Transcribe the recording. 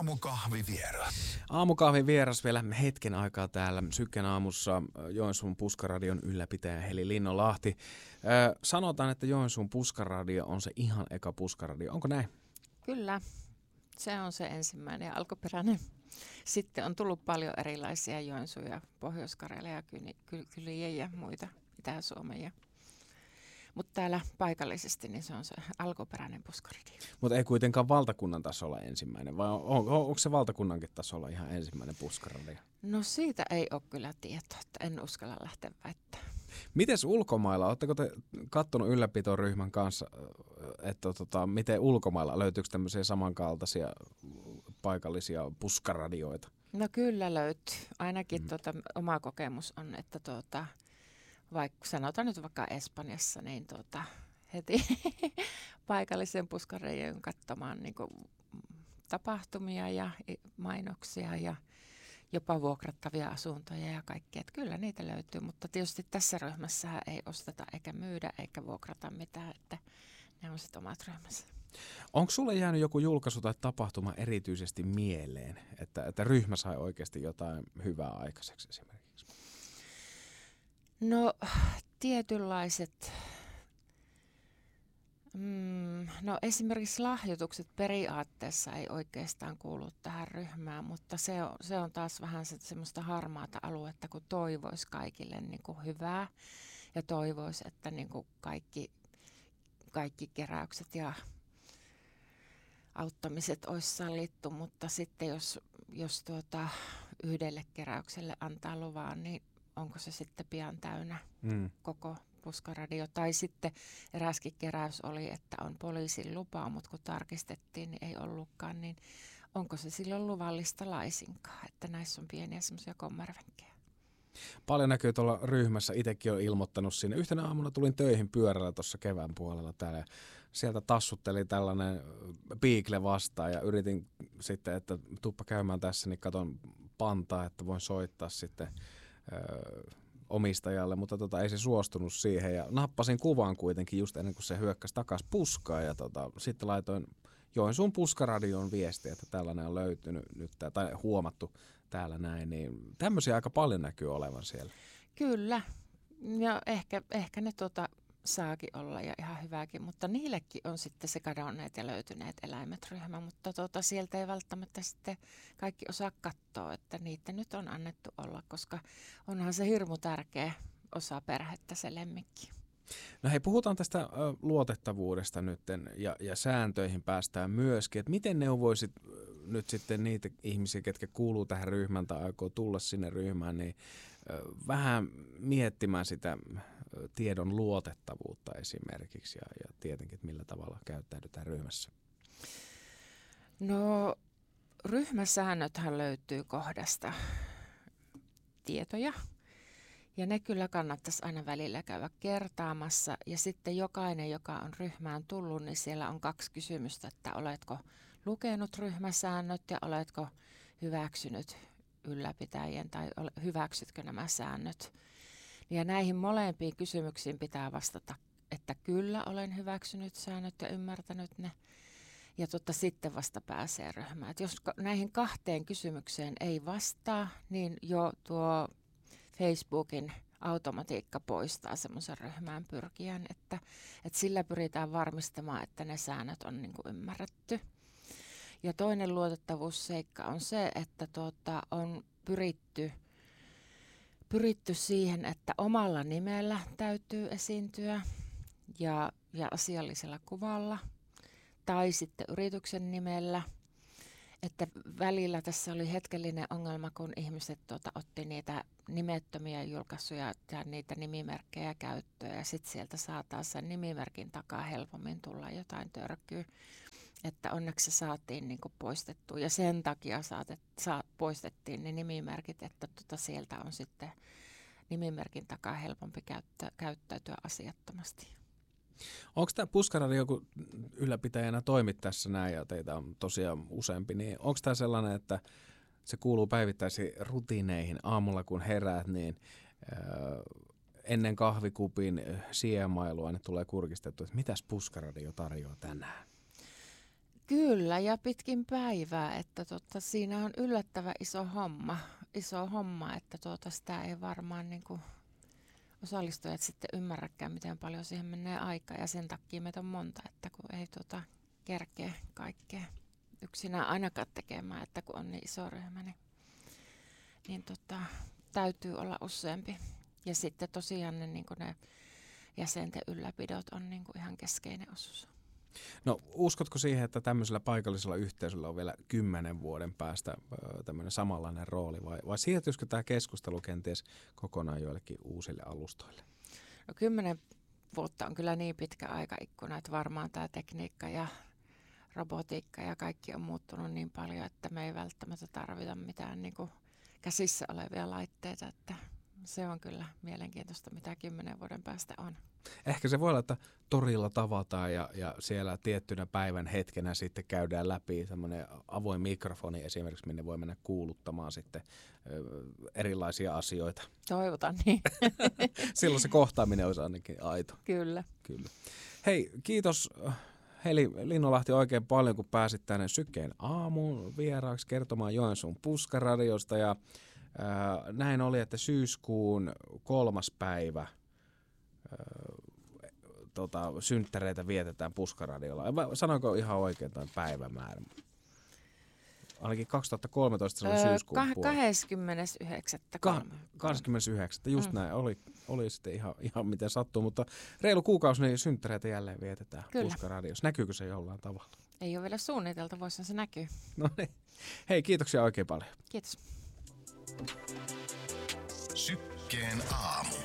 Aamukahvivieras. Aamukahvivieras vielä hetken aikaa täällä Syken aamussa Joensuun Puskaradion ylläpitäjä Heli Linnonlahti. Sanotaan, että Joensuun Puskaradio on se ihan eka Puskaradio. Onko näin? Kyllä, se on se ensimmäinen ja alkuperäinen. Sitten on tullut paljon erilaisia Joensuuja, Pohjois-Karjalia, kyliä ja muita Itä-Suomea. Mutta täällä paikallisesti niin se on se alkuperäinen Puskaradio. Mutta ei kuitenkaan valtakunnan tasolla ensimmäinen, vai onko se valtakunnankin tasolla ihan ensimmäinen Puskaradio? No siitä ei ole kyllä tietoa, että en uskalla lähteä väittämään. Mites ulkomailla? Oletteko te kattonut ylläpitoryhmän kanssa, että miten ulkomailla löytyykö tämmöisiä samankaltaisia paikallisia puskaradioita? No kyllä löytyy. Ainakin oma kokemus on, että vaikka sanotaan nyt vaikka Espanjassa, niin heti paikallisen puskaradion katsomaan niin kuin tapahtumia ja mainoksia ja jopa vuokrattavia asuntoja ja kaikkea. Että kyllä niitä löytyy, mutta tietysti tässä ryhmässä ei osteta eikä myydä eikä vuokrata mitään, että ne on sitten omat ryhmässä. Onko sulle jäänyt joku julkaisu tai tapahtuma erityisesti mieleen, että ryhmä sai oikeasti jotain hyvää aikaiseksi esimerkiksi? No tietynlaiset, esimerkiksi lahjoitukset periaatteessa ei oikeastaan kuulu tähän ryhmään, mutta se on taas vähän semmoista harmaata aluetta, kun toivoisi kaikille niin kuin hyvää ja toivoisi, että niin kuin kaikki keräykset ja auttamiset olisi sallittu, mutta sitten jos yhdelle keräykselle antaa luvan, niin onko se sitten pian täynnä koko Puskaradio. Tai sitten eräskin keräys oli, että on poliisin lupaa, mutta kun tarkistettiin, niin ei ollutkaan, niin onko se silloin luvallista laisinkaan, että näissä on pieniä semmoisia kommervenkkejä. Paljon näkyy tuolla ryhmässä, itsekin olen ilmoittanut sinne. Yhtenä aamuna tulin töihin pyörällä tuossa kevään puolella täällä. Sieltä tassutteli tällainen Beagle vastaan ja yritin sitten, että tuppa käymään tässä, niin katon pantaa, että voin soittaa sitten omistajalle, mutta ei se suostunut siihen ja nappasin kuvan kuitenkin just ennen kuin se hyökkäsi takaisin puskaan ja sitten laitoin Joensuun Puskaradioon viestiä, että tällainen on löytynyt nyt tai huomattu täällä näin, niin tämmöisiä aika paljon näkyy olevan siellä. Kyllä, ja ehkä ne saakin olla ja ihan hyväkin, mutta niillekin on sitten se kadonneet ja löytyneet eläimet ryhmä, mutta sieltä ei välttämättä sitten kaikki osaa katsoa, että niitä nyt on annettu olla, koska onhan se hirmu tärkeä osa perhettä se lemmikki. No hei, puhutaan tästä luotettavuudesta nyt ja sääntöihin päästään myöskin, että miten neuvoisit nyt sitten niitä ihmisiä, ketkä kuuluu tähän ryhmään tai aikoo tulla sinne ryhmään, niin vähän miettimään sitä tiedon luotettavuutta esimerkiksi ja tietenkin, että millä tavalla käyttäydytään ryhmässä? No ryhmäsäännöthän löytyy kohdasta tietoja. Ja ne kyllä kannattaisi aina välillä käydä kertaamassa. Ja sitten jokainen, joka on ryhmään tullut, niin siellä on 2 kysymystä, että oletko lukenut ryhmäsäännöt ja oletko hyväksynyt ylläpitäjien tai hyväksytkö nämä säännöt. Ja näihin molempiin kysymyksiin pitää vastata, että kyllä olen hyväksynyt säännöt ja ymmärtänyt ne. Ja sitten vasta pääsee ryhmään. Et jos näihin 2 kysymykseen ei vastaa, niin jo tuo Facebookin automatiikka poistaa semmoisen ryhmään pyrkijän, että sillä pyritään varmistamaan, että ne säännöt on niin kuin ymmärretty. Ja toinen luotettavuusseikka on se, että on pyritty siihen, että omalla nimellä täytyy esiintyä ja asiallisella kuvalla tai sitten yrityksen nimellä. Että välillä tässä oli hetkellinen ongelma, kun ihmiset otti niitä nimettömiä julkaisuja ja niitä nimimerkkejä käyttöön ja sitten sieltä saataan sen nimimerkin takaa helpommin tulla jotain törkyä. Että onneksi se saatiin niin kuin poistettua ja sen takia poistettiin ne nimimerkit, että sieltä on sitten nimimerkin takaa helpompi käyttäytyä asiattomasti. Onko tämä Puskaradio, kun ylläpitäjänä toimit tässä näin ja teitä on tosiaan useampi, niin onko tämä sellainen, että se kuuluu päivittäisiin rutiineihin aamulla kun heräät, niin ennen kahvikupin siemailua ne tulee kurkistettu, että mitäs Puskaradio tarjoaa tänään? Kyllä, ja pitkin päivää, että siinä on yllättävän iso homma, että sitä ei varmaan niin kuin osallistujat sitten ymmärräkään, miten paljon siihen menee aikaa, ja sen takia meitä on monta, että kun ei kerkeä kaikkea yksinään ainakaan tekemään, että kun on niin iso ryhmä, niin täytyy olla useampi. Ja sitten tosiaan ne jäsenten ylläpidot on niin kuin ihan keskeinen osuus. No uskotko siihen, että tämmöisellä paikallisella yhteisöllä on vielä 10 vuoden päästä tämmöinen samanlainen rooli, vai siirtyisikö tämä keskustelu kenties kokonaan joillekin uusille alustoille? No 10 vuotta on kyllä niin pitkä aikaikkuna, että varmaan tämä tekniikka ja robotiikka ja kaikki on muuttunut niin paljon, että me ei välttämättä tarvita mitään niin kuin käsissä olevia laitteita, että se on kyllä mielenkiintoista, mitä 10 vuoden päästä on. Ehkä se voi olla, että torilla tavataan ja siellä tiettynä päivän hetkenä sitten käydään läpi semmoinen avoin mikrofoni esimerkiksi, minne voi mennä kuuluttamaan sitten erilaisia asioita. Toivotan niin. Silloin se kohtaaminen olisi ainakin aito. Kyllä. Hei, kiitos Heli Linnolahti oikein paljon, kun pääsit tänne Syken aamuun vieraaksi kertomaan Joensuun Puskaradiosta. Ja näin oli, että syyskuun 3. päivä synttäreitä vietetään Puskaradiolla. Sanoinko ihan oikein tämän päivämäärän? Ainakin 2013 se oli syyskuun puolella. 29. 29. Just näin. Oli sitten ihan miten sattuu, mutta reilu kuukausi niin synttäreitä jälleen vietetään Puskaradiossa. Näkyykö se jollain tavalla? Ei ole vielä suunniteltu, voisihan se näkyy. No niin. Hei, kiitoksia oikein paljon. Kiitos. Sykkeen aamu.